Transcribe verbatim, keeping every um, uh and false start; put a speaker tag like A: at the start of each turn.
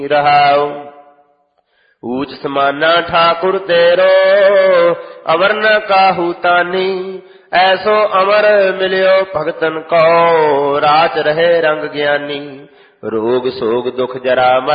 A: रहाओ। ऊच समाना ठाकुर तेरो अवर न काहू तानी, ऐसो अमर मिलियो भगतन को राच रहे रंग ज्ञानी। रोग सोग दुख जरा